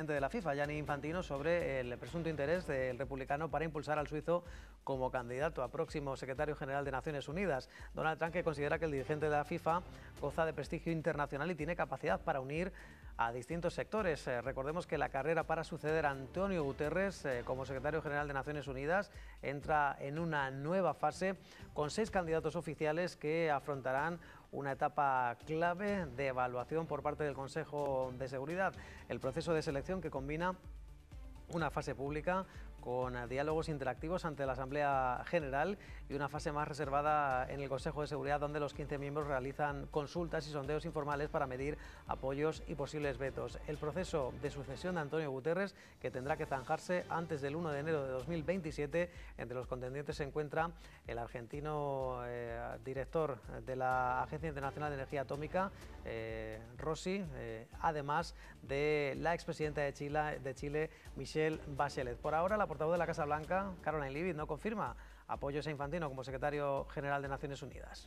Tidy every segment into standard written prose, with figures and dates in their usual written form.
presidente de la FIFA, Gianni Infantino, sobre el presunto interés del republicano para impulsar al suizo como candidato a próximo secretario general de Naciones Unidas. Donald Trump, que considera que el dirigente de la FIFA goza de prestigio internacional y tiene capacidad para unir a distintos sectores. Recordemos que la carrera para suceder a Antonio Guterres como secretario general de Naciones Unidas entra en una nueva fase con 6 candidatos oficiales que afrontarán una etapa clave de evaluación por parte del Consejo de Seguridad. El proceso de selección que combina una fase pública con diálogos interactivos ante la Asamblea General y una fase más reservada en el Consejo de Seguridad, donde los 15 miembros realizan consultas y sondeos informales para medir apoyos y posibles vetos. El proceso de sucesión de Antonio Guterres, que tendrá que zanjarse antes del 1 de enero de 2027, entre los contendientes se encuentra el argentino director de la Agencia Internacional de Energía Atómica, Rossi, además de la expresidenta de Chile, Michelle Bachelet. Por ahora, la portavoz de la Casa Blanca, Caroline Leavitt, no confirma apoyos a Infantino como secretario general de Naciones Unidas.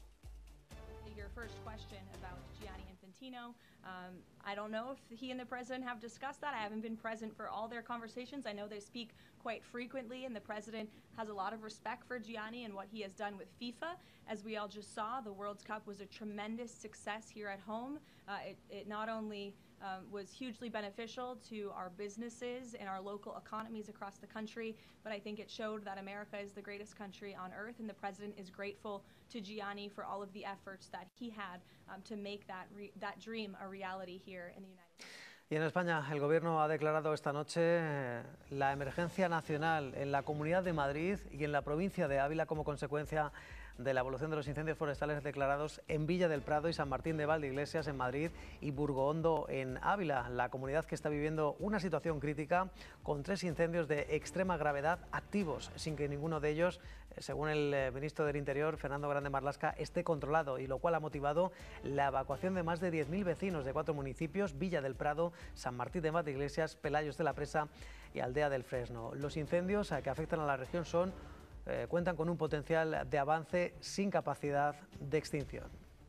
Your first question about Gianni Infantino, I don't know if he and the president have discussed that. I haven't been present for all their conversations. I know they speak quite frequently, and the president has a lot of respect for Gianni and what he has done with FIFA. As we all just saw, the World Cup was a tremendous success here at home. It not only was hugely beneficial to our businesses and our local economies across the country, but I think it showed that America is the greatest country on earth, and the president is grateful to Gianni for all of the efforts that he had to make that dream a reality here in the United States. Y en España, el Gobierno ha declarado esta noche la emergencia nacional en la Comunidad de Madrid y en la provincia de Ávila como consecuencia de la evolución de los incendios forestales declarados en Villa del Prado y San Martín de Valdeiglesias en Madrid y Burgohondo en Ávila. La comunidad que está viviendo una situación crítica con 3 incendios de extrema gravedad activos, sin que ninguno de ellos, según el ministro del Interior, Fernando Grande Marlaska, esté controlado, y lo cual ha motivado la evacuación de más de 10.000 vecinos de 4 municipios: Villa del Prado, San Martín de Valdeiglesias, Pelayos de la Presa y Aldea del Fresno. Los incendios que afectan a la región cuentan con un potencial de avance sin capacidad de extinción.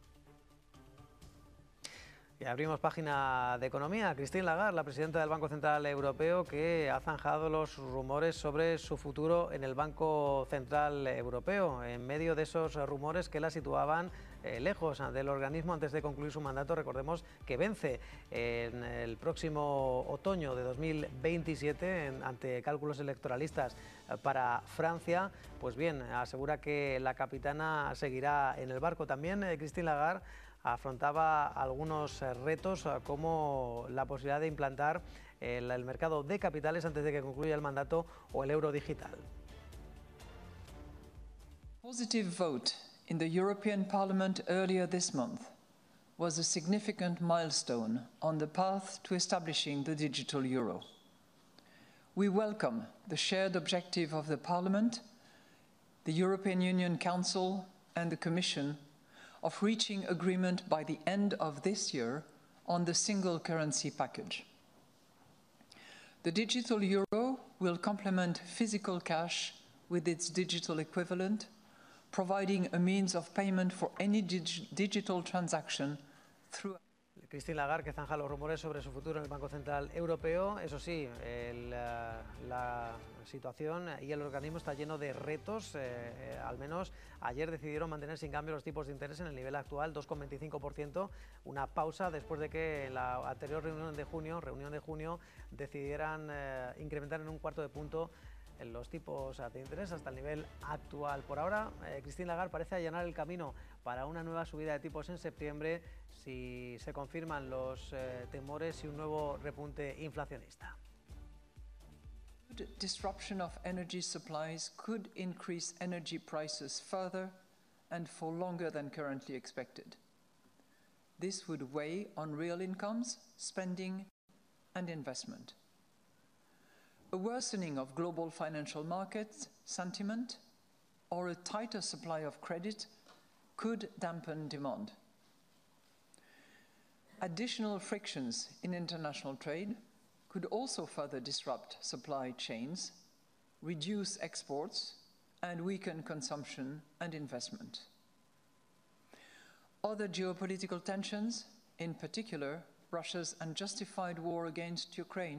Y abrimos página de economía. Christine Lagarde, la presidenta del Banco Central Europeo, que ha zanjado los rumores sobre su futuro en el Banco Central Europeo, en medio de esos rumores que la situaban lejos del organismo antes de concluir su mandato. Recordemos que vence en el próximo otoño de 2027 ante cálculos electoralistas para Francia. Pues bien, asegura que la capitana seguirá en el barco. También Christine Lagarde afrontaba algunos retos como la posibilidad de implantar el mercado de capitales antes de que concluya el mandato o el euro digital. Positive vote in the European Parliament earlier this month was a significant milestone on the path to establishing the digital euro. We welcome the shared objective of the Parliament, the European Union Council and the Commission of reaching agreement by the end of this year on the single currency package. The digital euro will complement physical cash with its digital equivalent, providing a means of payment for any digital transaction through. Christine Lagarde, que zanja los rumores sobre su futuro en el Banco Central Europeo. Eso sí, la situación y el organismo está lleno de retos. Al menos ayer decidieron mantener sin cambio los tipos de interés en el nivel actual, 2,25%, una pausa después de que en la anterior reunión de junio decidieran incrementar en un cuarto de punto en los tipos de interés hasta el nivel actual. Por ahora, Christine Lagarde parece allanar el camino para una nueva subida de tipos en septiembre si se confirman los temores y un nuevo repunte inflacionista. Disruption of energy supplies could increase energy prices further and for longer than currently expected. This would weigh on real incomes, spending and investment. A worsening of global financial market sentiment or a tighter supply of credit could dampen demand. Additional frictions in international trade could also further disrupt supply chains, reduce exports, and weaken consumption and investment. Other geopolitical tensions, in particular Russia's unjustified war against Ukraine,